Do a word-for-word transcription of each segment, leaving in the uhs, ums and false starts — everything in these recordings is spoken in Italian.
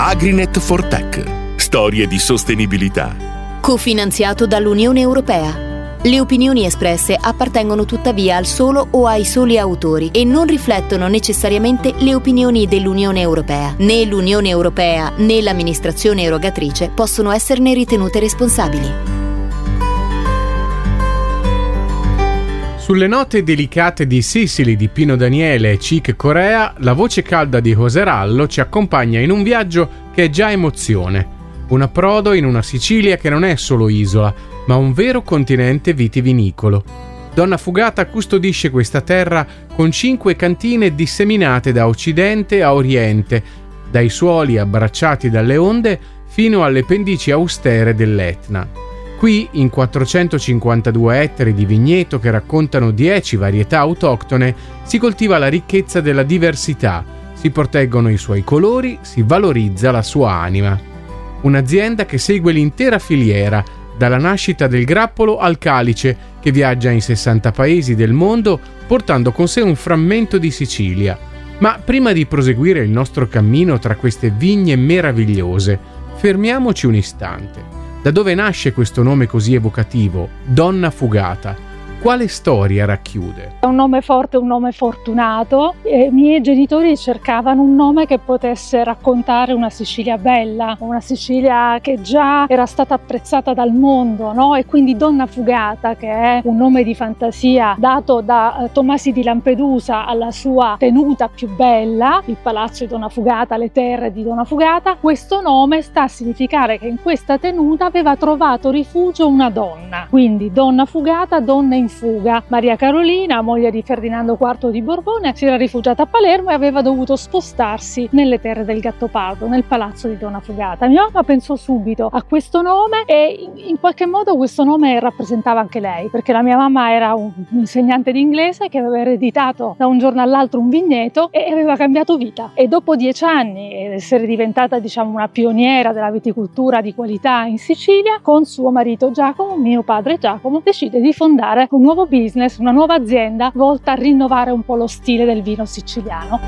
Agrinet for Tech. Storie di sostenibilità. Cofinanziato dall'Unione Europea. Le opinioni espresse appartengono tuttavia al solo o ai soli autori e non riflettono necessariamente le opinioni dell'Unione Europea. Né l'Unione Europea né l'amministrazione erogatrice possono esserne ritenute responsabili. Sulle note delicate di Sicily di Pino Daniele e Chick Corea, la voce calda di José Rallo ci accompagna in un viaggio che è già emozione. Un approdo in una Sicilia che non è solo isola, ma un vero continente vitivinicolo. Donna Fugata custodisce questa terra con cinque cantine disseminate da occidente a oriente, dai suoli abbracciati dalle onde fino alle pendici austere dell'Etna. Qui, in quattrocentocinquantadue ettari di vigneto che raccontano dieci varietà autoctone, si coltiva la ricchezza della diversità, si proteggono i suoi colori, si valorizza la sua anima. Un'azienda che segue l'intera filiera, dalla nascita del grappolo al calice, che viaggia in sessanta paesi del mondo portando con sé un frammento di Sicilia. Ma prima di proseguire il nostro cammino tra queste vigne meravigliose, fermiamoci un istante. Da dove nasce questo nome così evocativo, Donna Fugata? Quale storia racchiude? È un nome forte, un nome fortunato. I miei genitori cercavano un nome che potesse raccontare una Sicilia bella, una Sicilia che già era stata apprezzata dal mondo, no? E quindi Donna Fugata, che è un nome di fantasia dato da Tomasi di Lampedusa alla sua tenuta più bella, il palazzo di Donna Fugata, le terre di Donna Fugata, questo nome sta a significare che in questa tenuta aveva trovato rifugio una donna. Quindi Donna Fugata, donna in fuga. Maria Carolina, moglie di Ferdinando quarto di Borbone, si era rifugiata a Palermo e aveva dovuto spostarsi nelle terre del Gattopardo, nel palazzo di Donna Fugata. Mia mamma pensò subito a questo nome e in qualche modo questo nome rappresentava anche lei, perché la mia mamma era un insegnante di inglese che aveva ereditato da un giorno all'altro un vigneto e aveva cambiato vita. E dopo dieci anni ed essere diventata, diciamo, una pioniera della viticoltura di qualità in Sicilia, con suo marito Giacomo, mio padre Giacomo, decide di fondare un nuovo business, una nuova azienda volta a rinnovare un po' lo stile del vino siciliano.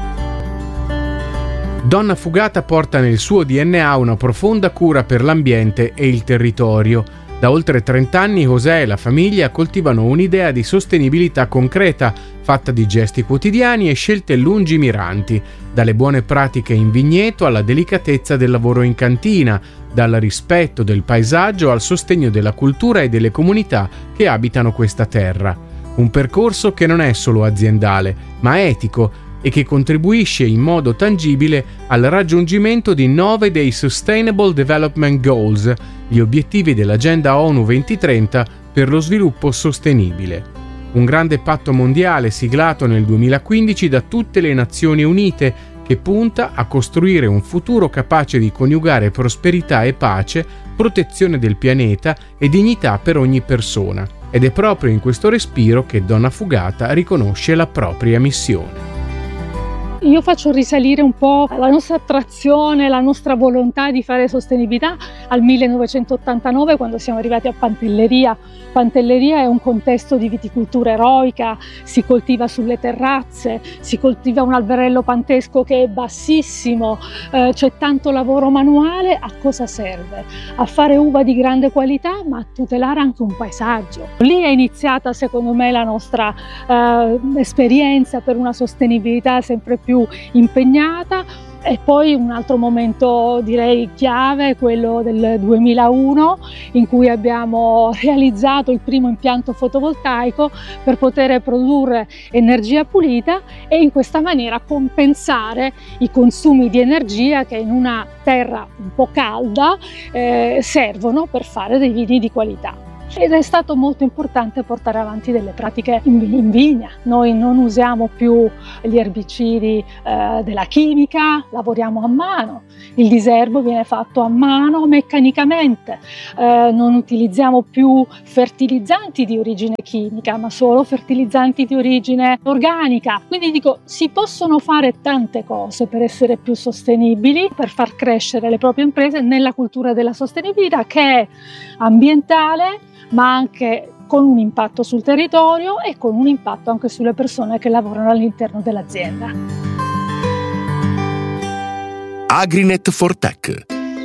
Donna Fugata porta nel suo D N A una profonda cura per l'ambiente e il territorio. Da oltre trenta anni José e la famiglia coltivano un'idea di sostenibilità concreta, fatta di gesti quotidiani e scelte lungimiranti, dalle buone pratiche in vigneto alla delicatezza del lavoro in cantina, dal rispetto del paesaggio al sostegno della cultura e delle comunità che abitano questa terra. Un percorso che non è solo aziendale, ma etico e che contribuisce in modo tangibile al raggiungimento di nove dei Sustainable Development Goals, gli obiettivi dell'Agenda ONU duemilatrenta per lo sviluppo sostenibile. Un grande patto mondiale siglato nel duemilaquindici da tutte le Nazioni Unite che punta a costruire un futuro capace di coniugare prosperità e pace, protezione del pianeta e dignità per ogni persona. Ed è proprio in questo respiro che Donna Fugata riconosce la propria missione. Io faccio risalire un po' la nostra attrazione, la nostra volontà di fare sostenibilità al millenovecentottantanove, quando siamo arrivati a Pantelleria. Pantelleria è un contesto di viticoltura eroica, si coltiva sulle terrazze, si coltiva un alberello pantesco che è bassissimo, eh, c'è tanto lavoro manuale. A cosa serve? A fare uva di grande qualità, ma a tutelare anche un paesaggio. Lì è iniziata, secondo me, la nostra eh, esperienza per una sostenibilità sempre più più impegnata. E poi un altro momento, direi, chiave è quello del duemilauno, in cui abbiamo realizzato il primo impianto fotovoltaico per poter produrre energia pulita e in questa maniera compensare i consumi di energia che in una terra un po' calda eh, servono per fare dei vini di qualità. Ed è stato molto importante portare avanti delle pratiche in vigna. Noi non usiamo più gli erbicidi eh, della chimica, lavoriamo a mano, il diserbo viene fatto a mano meccanicamente, eh, non utilizziamo più fertilizzanti di origine chimica, ma solo fertilizzanti di origine organica. Quindi dico, si possono fare tante cose per essere più sostenibili, per far crescere le proprie imprese nella cultura della sostenibilità, che è ambientale, ma anche con un impatto sul territorio e con un impatto anche sulle persone che lavorano all'interno dell'azienda. Agrinet for Tech.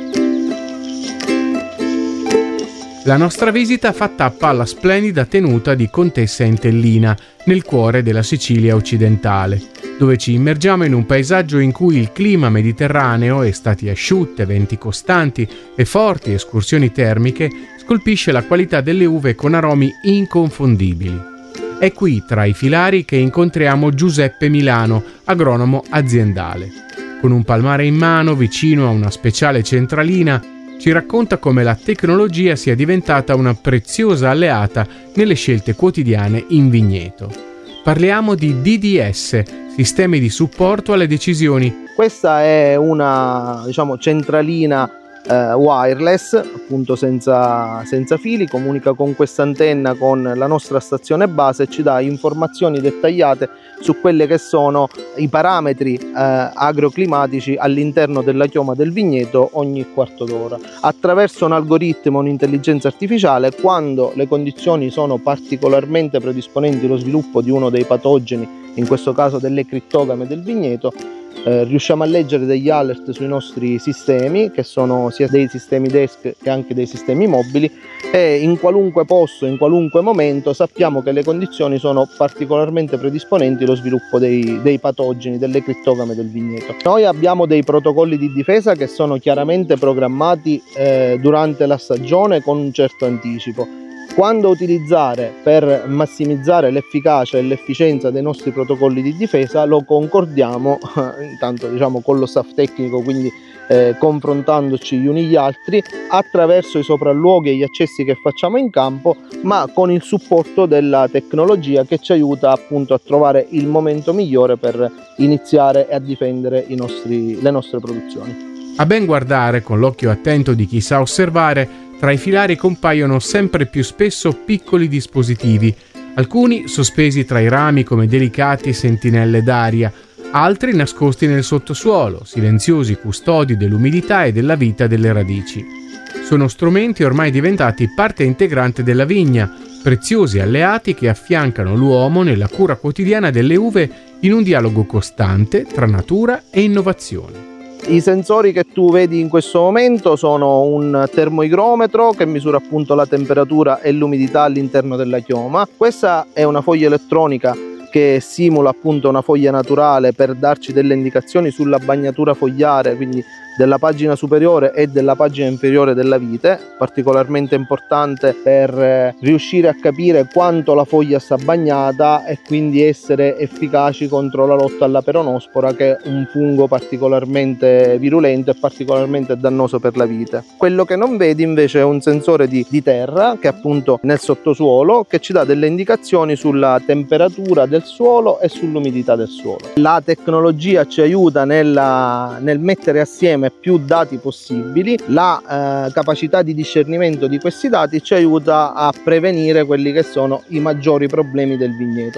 La nostra visita fa tappa alla splendida tenuta di Contessa Entellina, nel cuore della Sicilia occidentale, dove ci immergiamo in un paesaggio in cui il clima mediterraneo, estati asciutte, venti costanti e forti escursioni termiche, scolpisce la qualità delle uve con aromi inconfondibili. È qui, tra i filari, che incontriamo Giuseppe Milano, agronomo aziendale. Con un palmare in mano, vicino a una speciale centralina, ci racconta come la tecnologia sia diventata una preziosa alleata nelle scelte quotidiane in vigneto. Parliamo di D D S, sistemi di supporto alle decisioni. Questa è una, diciamo, centralina eh, wireless, appunto senza, senza fili, comunica con questa antenna con la nostra stazione base e ci dà informazioni dettagliate su quelle che sono i parametri eh, agroclimatici all'interno della chioma del vigneto ogni quarto d'ora. Attraverso un algoritmo, un'intelligenza artificiale, quando le condizioni sono particolarmente predisponenti allo sviluppo di uno dei patogeni, in questo caso delle crittogame del vigneto, eh, riusciamo a leggere degli alert sui nostri sistemi, che sono sia dei sistemi desk che anche dei sistemi mobili, e in qualunque posto, in qualunque momento sappiamo che le condizioni sono particolarmente predisponenti allo sviluppo dei, dei patogeni, delle crittogame del vigneto. Noi abbiamo dei protocolli di difesa che sono chiaramente programmati eh, durante la stagione con un certo anticipo. Quando utilizzare per massimizzare l'efficacia e l'efficienza dei nostri protocolli di difesa lo concordiamo intanto diciamo con lo staff tecnico, quindi eh, confrontandoci gli uni gli altri attraverso i sopralluoghi e gli accessi che facciamo in campo, ma con il supporto della tecnologia che ci aiuta appunto a trovare il momento migliore per iniziare a difendere i nostri, le nostre produzioni. A ben guardare, con l'occhio attento di chi sa osservare, tra i filari compaiono sempre più spesso piccoli dispositivi, alcuni sospesi tra i rami come delicati sentinelle d'aria, altri nascosti nel sottosuolo, silenziosi custodi dell'umidità e della vita delle radici. Sono strumenti ormai diventati parte integrante della vigna, preziosi alleati che affiancano l'uomo nella cura quotidiana delle uve in un dialogo costante tra natura e innovazione. I sensori che tu vedi in questo momento sono un termoigrometro che misura appunto la temperatura e l'umidità all'interno della chioma. Questa è una foglia elettronica che simula appunto una foglia naturale per darci delle indicazioni sulla bagnatura fogliare, quindi della pagina superiore e della pagina inferiore della vite, particolarmente importante per eh, riuscire a capire quanto la foglia sta bagnata e quindi essere efficaci contro la lotta alla peronospora, che è un fungo particolarmente virulento e particolarmente dannoso per la vite. Quello che non vedi invece è un sensore di, di terra che è appunto nel sottosuolo, che ci dà delle indicazioni sulla temperatura del suolo e sull'umidità del suolo. La tecnologia ci aiuta nella, nel mettere assieme più dati possibili. La eh, capacità di discernimento di questi dati ci aiuta a prevenire quelli che sono i maggiori problemi del vigneto.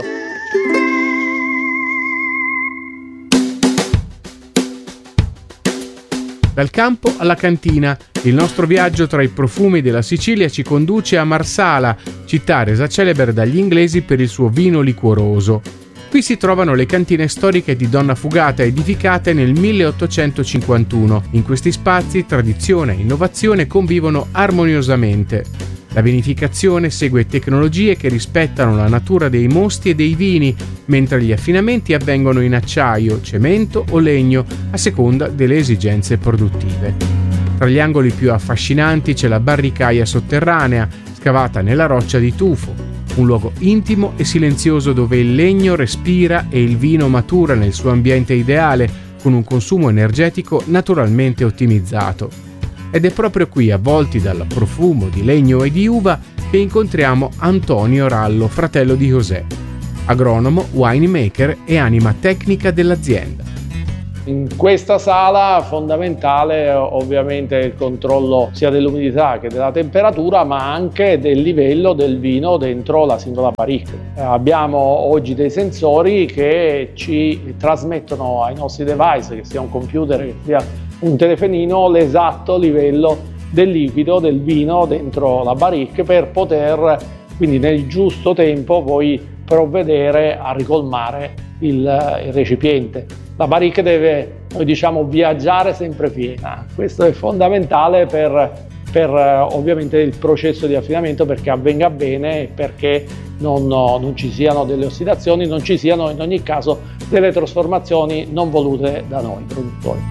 Dal campo alla cantina, il nostro viaggio tra i profumi della Sicilia ci conduce a Marsala, città resa celebre dagli inglesi per il suo vino liquoroso. Qui si trovano le cantine storiche di Donna Fugata, edificate nel milleottocentocinquantuno. In questi spazi tradizione e innovazione convivono armoniosamente. La vinificazione segue tecnologie che rispettano la natura dei mosti e dei vini, mentre gli affinamenti avvengono in acciaio, cemento o legno, a seconda delle esigenze produttive. Tra gli angoli più affascinanti c'è la barricaia sotterranea, scavata nella roccia di tufo, un luogo intimo e silenzioso dove il legno respira e il vino matura nel suo ambiente ideale, con un consumo energetico naturalmente ottimizzato. Ed è proprio qui, avvolti dal profumo di legno e di uva, che incontriamo Antonio Rallo, fratello di José, agronomo, winemaker e anima tecnica dell'azienda. In questa sala fondamentale ovviamente il controllo sia dell'umidità che della temperatura, ma anche del livello del vino dentro la singola barrica. Abbiamo oggi dei sensori che ci trasmettono ai nostri device, che sia un computer, che sia un telefonino, l'esatto livello del liquido del vino dentro la barrica, per poter quindi nel giusto tempo poi provvedere a ricolmare il, il recipiente. La baricca deve, noi diciamo, viaggiare sempre piena. Questo è fondamentale per, per ovviamente il processo di affinamento, perché avvenga bene e perché non, non ci siano delle ossidazioni, non ci siano in ogni caso delle trasformazioni non volute da noi produttori.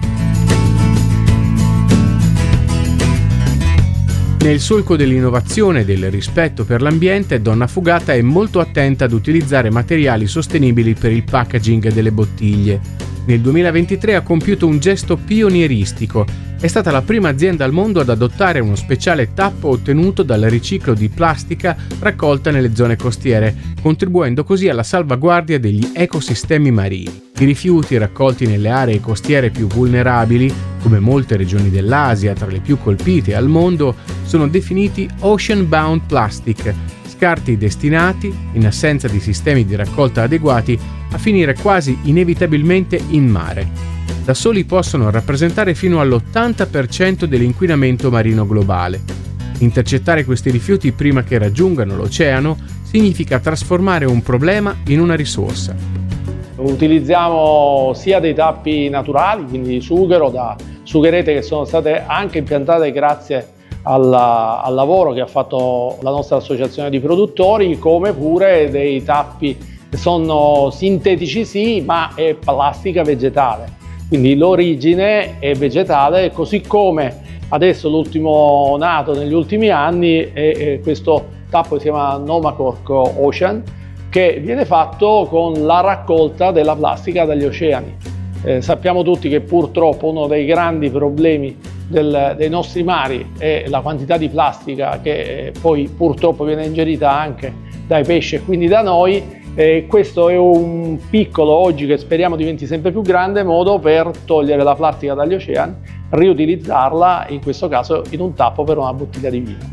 Nel solco dell'innovazione e del rispetto per l'ambiente, Donna Fugata è molto attenta ad utilizzare materiali sostenibili per il packaging delle bottiglie. Nel duemilaventitré ha compiuto un gesto pionieristico. È stata la prima azienda al mondo ad adottare uno speciale tappo ottenuto dal riciclo di plastica raccolta nelle zone costiere, contribuendo così alla salvaguardia degli ecosistemi marini. I rifiuti raccolti nelle aree costiere più vulnerabili, come molte regioni dell'Asia, tra le più colpite al mondo, sono definiti Ocean Bound Plastic, scarti destinati, in assenza di sistemi di raccolta adeguati, a finire quasi inevitabilmente in mare. Da soli possono rappresentare fino all'ottanta per cento dell'inquinamento marino globale. Intercettare questi rifiuti prima che raggiungano l'oceano significa trasformare un problema in una risorsa. Utilizziamo sia dei tappi naturali, quindi di sughero, da sugherete che sono state anche impiantate grazie alla, al lavoro che ha fatto la nostra associazione di produttori, come pure dei tappi che sono sintetici sì, ma è plastica vegetale. Quindi l'origine è vegetale, così come adesso l'ultimo nato negli ultimi anni è, è questo tappo che si chiama Nomacork Ocean, che viene fatto con la raccolta della plastica dagli oceani. Eh, sappiamo tutti che purtroppo uno dei grandi problemi del, dei nostri mari è la quantità di plastica che eh, poi purtroppo viene ingerita anche dai pesci e quindi da noi. E questo è un piccolo, oggi che speriamo diventi sempre più grande, modo per togliere la plastica dagli oceani, riutilizzarla, in questo caso in un tappo per una bottiglia di vino.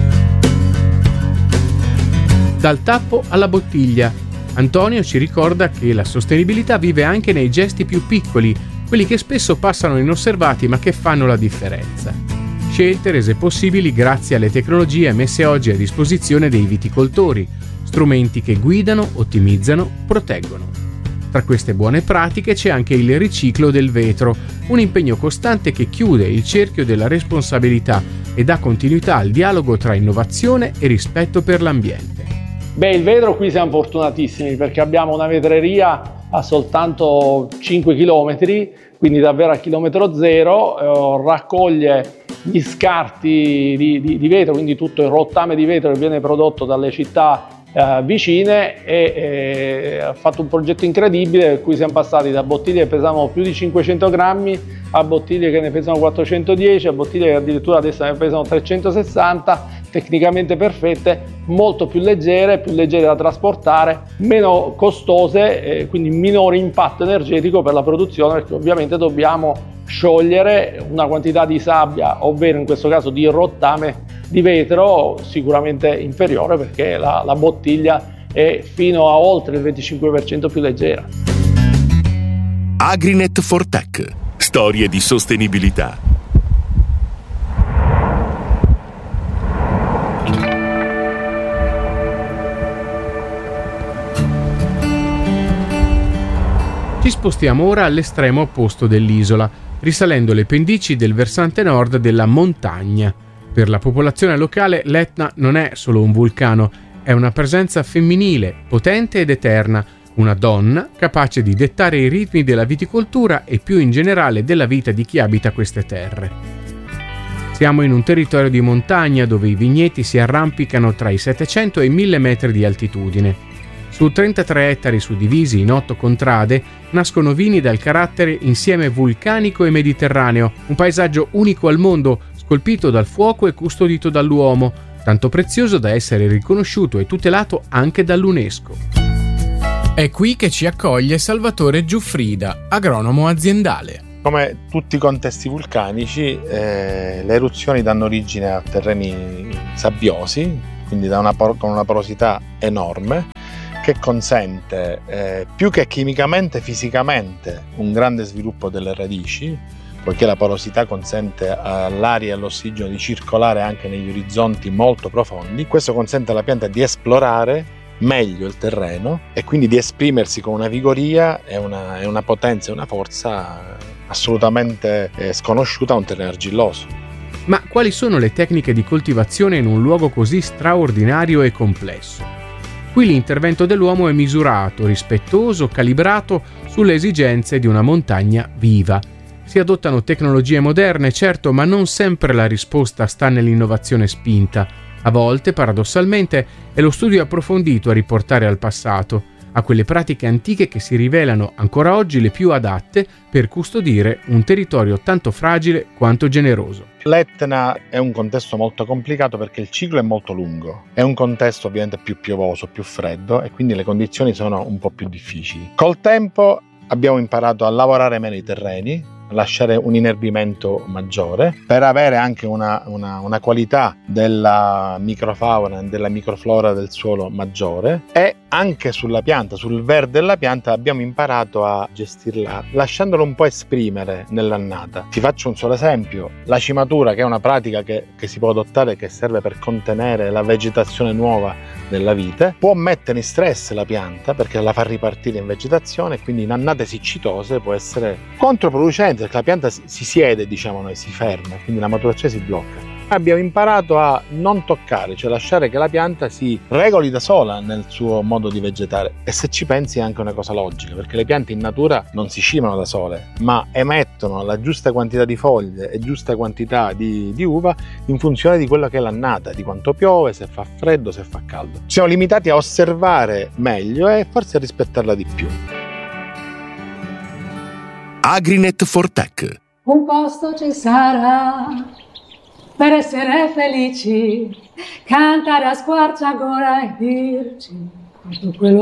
Dal tappo alla bottiglia. Antonio ci ricorda che la sostenibilità vive anche nei gesti più piccoli, quelli che spesso passano inosservati ma che fanno la differenza. Scelte rese possibili grazie alle tecnologie messe oggi a disposizione dei viticoltori, strumenti che guidano, ottimizzano, proteggono. Tra queste buone pratiche c'è anche il riciclo del vetro, un impegno costante che chiude il cerchio della responsabilità e dà continuità al dialogo tra innovazione e rispetto per l'ambiente. Beh, il vetro qui siamo fortunatissimi perché abbiamo una vetreria a soltanto cinque chilometri, quindi davvero a chilometro zero, eh, raccoglie gli scarti di, di, di vetro, quindi tutto il rottame di vetro che viene prodotto dalle città eh, vicine e eh, ha fatto un progetto incredibile per cui siamo passati da bottiglie che pesavano più di cinquecento grammi a bottiglie che ne pesano quattrocentodieci, a bottiglie che addirittura adesso ne pesano trecentosessanta, tecnicamente perfette, molto più leggere, più leggere da trasportare, meno costose, eh, quindi minore impatto energetico per la produzione, perché ovviamente dobbiamo sciogliere una quantità di sabbia, ovvero in questo caso di rottame di vetro sicuramente inferiore, perché la, la bottiglia è fino a oltre il venticinque per cento più leggera. Agrinet for Tech. Storie di sostenibilità. Ci spostiamo ora all'estremo opposto dell'isola, risalendo le pendici del versante nord della montagna. Per la popolazione locale l'Etna non è solo un vulcano, è una presenza femminile, potente ed eterna, una donna capace di dettare i ritmi della viticoltura e più in generale della vita di chi abita queste terre. Siamo in un territorio di montagna dove i vigneti si arrampicano tra i settecento e i mille metri di altitudine. Su trentatré ettari suddivisi in otto contrade nascono vini dal carattere insieme vulcanico e mediterraneo, un paesaggio unico al mondo, scolpito dal fuoco e custodito dall'uomo, tanto prezioso da essere riconosciuto e tutelato anche dall'UNESCO. È qui che ci accoglie Salvatore Giuffrida, agronomo aziendale. Come tutti i contesti vulcanici, eh, le eruzioni danno origine a terreni sabbiosi, quindi da una por- con una porosità enorme, che consente eh, più che chimicamente, fisicamente un grande sviluppo delle radici, poiché la porosità consente all'aria e all'ossigeno di circolare anche negli orizzonti molto profondi. Questo consente alla pianta di esplorare meglio il terreno e quindi di esprimersi con una vigoria e una, e una potenza e una forza assolutamente eh, sconosciuta a un terreno argilloso. Ma quali sono le tecniche di coltivazione in un luogo così straordinario e complesso? Qui l'intervento dell'uomo è misurato, rispettoso, calibrato sulle esigenze di una montagna viva. Si adottano tecnologie moderne, certo, ma non sempre la risposta sta nell'innovazione spinta. A volte, paradossalmente, è lo studio approfondito a riportare al passato, a quelle pratiche antiche che si rivelano ancora oggi le più adatte per custodire un territorio tanto fragile quanto generoso. L'Etna è un contesto molto complicato perché il ciclo è molto lungo, è un contesto ovviamente più piovoso, più freddo e quindi le condizioni sono un po' più difficili. Col tempo abbiamo imparato a lavorare meno i terreni, lasciare un inerbimento maggiore per avere anche una, una, una qualità della microfauna e della microflora del suolo maggiore, e anche sulla pianta, sul verde della pianta abbiamo imparato a gestirla lasciandolo un po' esprimere nell'annata. Ti faccio un solo esempio: la cimatura, che è una pratica che, che si può adottare, che serve per contenere la vegetazione nuova della vite, può mettere in stress la pianta perché la fa ripartire in vegetazione e quindi in annate siccitose può essere controproducente perché la pianta si siede, diciamo noi, si ferma, quindi la maturazione si blocca. Abbiamo imparato a non toccare, cioè lasciare che la pianta si regoli da sola nel suo modo di vegetare, e se ci pensi è anche una cosa logica perché le piante in natura non si cimano da sole ma emettono la giusta quantità di foglie e giusta quantità di, di uva in funzione di quello che è l'annata, di quanto piove, se fa freddo, se fa caldo. Ci siamo limitati a osservare meglio e forse a rispettarla di più. Agrinet for Tech. Un posto ci sarà per essere felici, cantare a squarciagola e dirci tutto quello